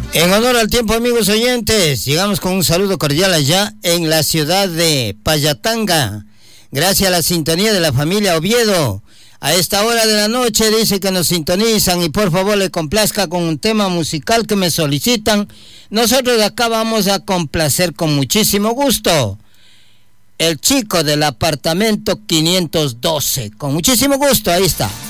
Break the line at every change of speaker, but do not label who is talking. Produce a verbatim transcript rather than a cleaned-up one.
En honor al tiempo, amigos oyentes, llegamos con un saludo cordial allá en la ciudad de Payatanga. Gracias a la sintonía de la familia Oviedo. A esta hora de la noche dice que nos sintonizan y por favor le complazca con un tema musical que me solicitan. Nosotros de acá vamos a complacer con muchísimo gusto. El chico del apartamento quinientos doce. Con muchísimo gusto, ahí está.